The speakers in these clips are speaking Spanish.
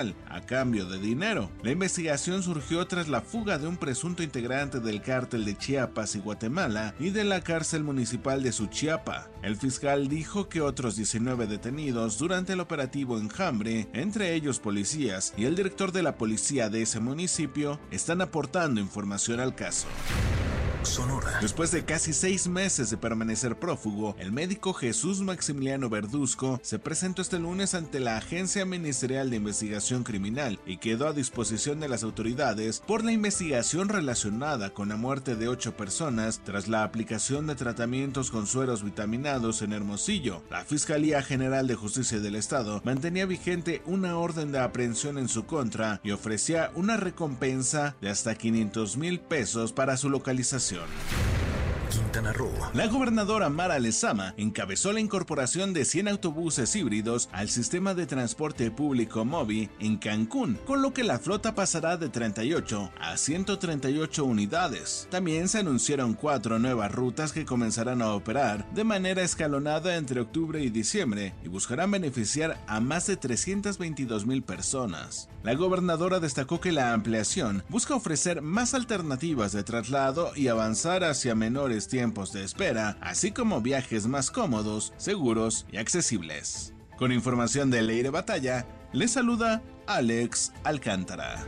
a cambio de dinero. La investigación surgió tras la fuga de un presunto integrante del cártel de Chiapas y Guatemala y de la cárcel municipal de Suchiapa. El fiscal dijo que otros 19 detenidos durante el operativo Enjambre, entre ellos policías y el director de la policía de ese municipio, están aportando información al caso. Sonora. Después de casi 6 meses de permanecer prófugo, el médico Jesús Maximiliano Verduzco se presentó este lunes ante la Agencia Ministerial de Investigación Criminal y quedó a disposición de las autoridades por la investigación relacionada con la muerte de 8 personas tras la aplicación de tratamientos con sueros vitaminados en Hermosillo. La Fiscalía General de Justicia del Estado mantenía vigente una orden de aprehensión en su contra y ofrecía una recompensa de hasta 500,000 pesos para su localización. Quintana Roo. La gobernadora Mara Lezama encabezó la incorporación de 100 autobuses híbridos al sistema de transporte público MOVI en Cancún, con lo que la flota pasará de 38 a 138 unidades. También se anunciaron 4 nuevas rutas que comenzarán a operar de manera escalonada entre octubre y diciembre y buscarán beneficiar a más de 322,000 personas. La gobernadora destacó que la ampliación busca ofrecer más alternativas de traslado y avanzar hacia menores tiempos de espera, así como viajes más cómodos, seguros y accesibles. Con información de Leire Batalla, les saluda Alex Alcántara.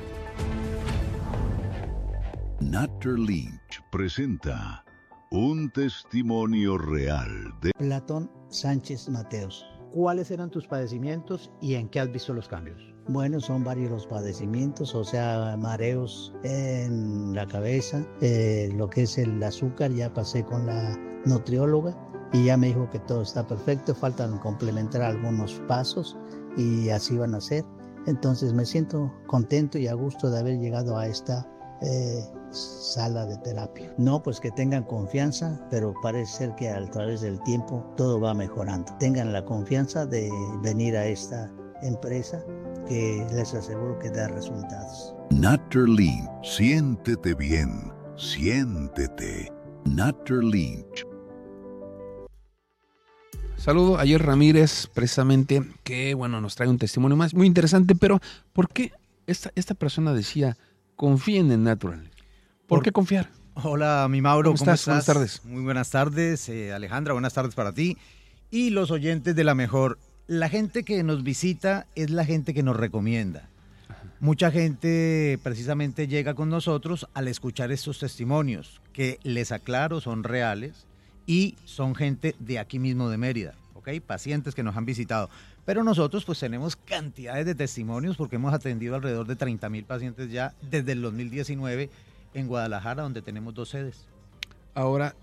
Natter Lynch presenta un testimonio real de Platón Sánchez Mateos. ¿Cuáles eran tus padecimientos y en qué has visto los cambios? Bueno, son varios los padecimientos, o sea, mareos en la cabeza, lo que es el azúcar, ya pasé con la nutrióloga y ya me dijo que todo está perfecto, faltan complementar algunos pasos y así van a ser. Entonces me siento contento y a gusto de haber llegado a esta sala de terapia. No, pues que tengan confianza, pero parece ser que a través del tiempo todo va mejorando. Tengan la confianza de venir a esta empresa que les aseguro que da resultados. Natter Lynch. Siéntete bien, siéntete. Natter Lynch. Saludo a Ayer Ramírez, precisamente, que bueno, nos trae un testimonio más muy interesante, pero ¿por qué esta persona decía confíen en Natural? ¿Por qué confiar? Hola, mi Mauro, ¿cómo estás? Buenas tardes. Muy buenas tardes, Alejandra, buenas tardes para ti y los oyentes de La Mejor. La gente que nos visita es la gente que nos recomienda. Mucha gente precisamente llega con nosotros al escuchar estos testimonios, que les aclaro son reales y son gente de aquí mismo de Mérida, ¿ok? Pacientes que nos han visitado. Pero nosotros pues tenemos cantidades de testimonios porque hemos atendido alrededor de 30,000 pacientes ya desde el 2019 en Guadalajara, donde tenemos 2 sedes. Ahora,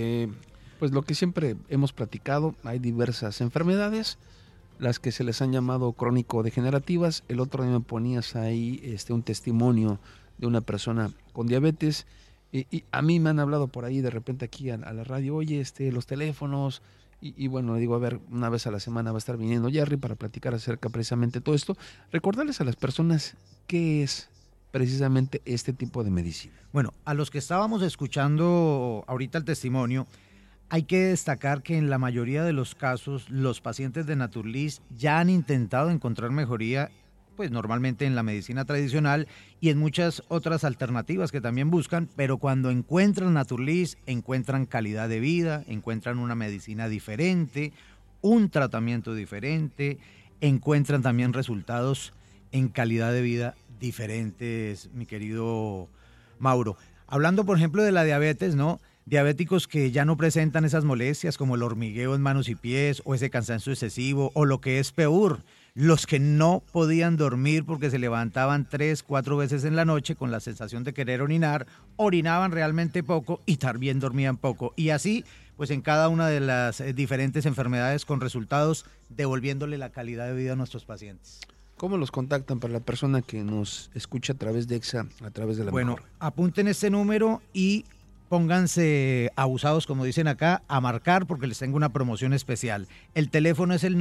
pues lo que siempre hemos platicado, hay diversas enfermedades, las que se les han llamado crónico-degenerativas. El otro día me ponías ahí un testimonio de una persona con diabetes y a mí me han hablado por ahí de repente aquí a la radio, oye, los teléfonos y bueno, le digo, a ver, una vez a la semana va a estar viniendo Jerry para platicar acerca precisamente de todo esto. Recordarles a las personas qué es precisamente este tipo de medicina. Bueno, a los que estábamos escuchando ahorita el testimonio, hay que destacar que en la mayoría de los casos los pacientes de Naturlis ya han intentado encontrar mejoría, pues normalmente en la medicina tradicional y en muchas otras alternativas que también buscan, pero cuando encuentran Naturlis encuentran calidad de vida, encuentran una medicina diferente, un tratamiento diferente, encuentran también resultados en calidad de vida diferentes, mi querido Mauro. Hablando, por ejemplo, de la diabetes, ¿no? Diabéticos que ya no presentan esas molestias como el hormigueo en manos y pies o ese cansancio excesivo o lo que es peor, los que no podían dormir porque se levantaban 3, 4 veces en la noche con la sensación de querer orinar, orinaban realmente poco y también dormían poco. Y así, pues en cada una de las diferentes enfermedades con resultados devolviéndole la calidad de vida a nuestros pacientes. ¿Cómo los contactan para la persona que nos escucha a través de EXA, a través de La Bueno, Mejor? apunten este número y pónganse abusados, como dicen acá, a marcar porque les tengo una promoción especial. El teléfono es el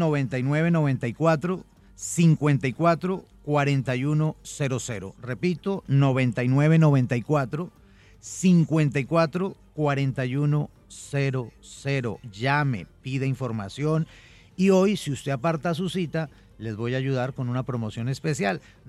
9994 54 4100. Repito, 9994 54 4100. Llame, pida información y hoy, si usted aparta su cita, les voy a ayudar con una promoción especial.